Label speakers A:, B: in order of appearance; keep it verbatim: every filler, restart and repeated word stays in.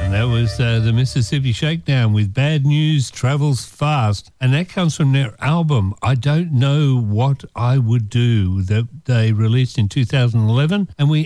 A: That was uh, the Mississippi Shakedown with Bad News Travels Fast. And that comes from their album, I Don't Know What I Would Do, that they released in two thousand eleven. And we